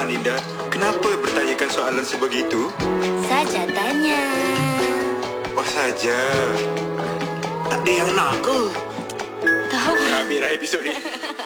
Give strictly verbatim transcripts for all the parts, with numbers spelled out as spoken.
Aninda, kenapa bertanyakan soalan sebegitu? Saja tanya. Oh saja. Tak ada yang nak ke? Tahu. Habis dah episod ni.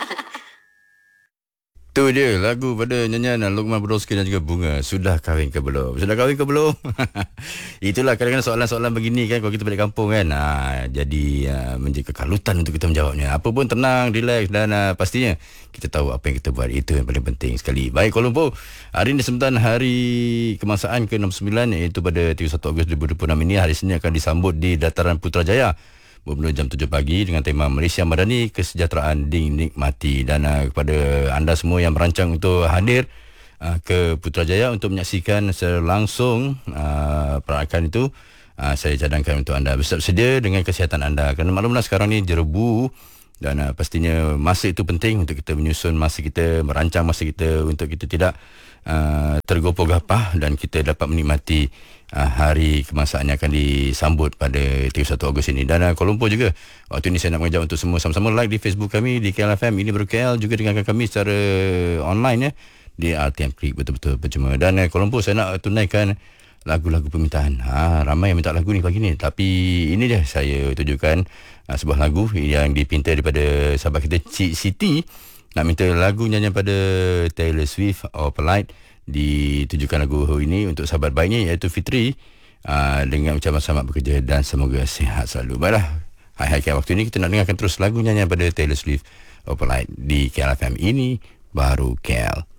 Tu dia lagu pada nyanyian Luqman Brodski dan juga Bunga. Sudah kahwin ke belum? Sudah kahwin ke belum? Itulah kadang-kadang soalan-soalan begini kan, kalau kita balik kampung kan, ha, jadi uh, menjadi kekalutan untuk kita menjawabnya. Apa pun tenang, relax dan uh, pastinya kita tahu apa yang kita buat. Itu yang paling penting sekali. Baik, Kuala Lumpur, hari ini sebentar hari kebangsaan ke enam puluh sembilan, iaitu pada tiga puluh satu Ogos dua ribu dua puluh enam ini. Hari Senin akan disambut di Dataran Putrajaya bermula jam tujuh pagi dengan tema Malaysia Madani, Kesejahteraan Dinikmati. Dan uh, kepada anda semua yang merancang untuk hadir uh, ke Putrajaya untuk menyaksikan secara langsung uh, perayaan itu, uh, saya cadangkan untuk anda bersiap sedia dengan kesihatan anda, kerana maklumlah sekarang ni jerebu. Dan uh, pastinya masa itu penting untuk kita menyusun masa kita, merancang masa kita untuk kita tidak uh, tergopoh gapah dan kita dapat menikmati uh, hari kebangsaan yang akan disambut pada tiga puluh satu Ogos ini. Dan uh, Kuala Lumpur juga, waktu ini saya nak mengajak untuk semua sama-sama like di Facebook kami di K L F M Ini Baru K L, juga dengarkan kami secara online ya di R T M Klik, betul-betul percuma. Dan uh, Kuala Lumpur, saya nak tunaikan lagu-lagu permintaan. Ha, ramai yang minta lagu ni pagi ni, tapi ini dia saya tujukan uh, sebuah lagu yang dipinta daripada sahabat kita Cik Siti, nak minta lagu nyanyian pada Taylor Swift, All Polite. Ditujukan lagu ini untuk sahabat baiknya iaitu Fitri, uh, dengan ucapan selamat bekerja dan semoga sihat selalu. Baiklah, hai-hai kan, waktu ini kita nak dengarkan terus lagu nyanyian pada Taylor Swift, All Polite di K L F M Ini Baru K L.